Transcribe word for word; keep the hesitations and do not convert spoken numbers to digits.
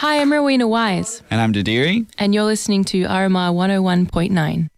Hi, I'm Rowena Wise. And I'm Didiri. And you're listening to R M R one oh one point nine.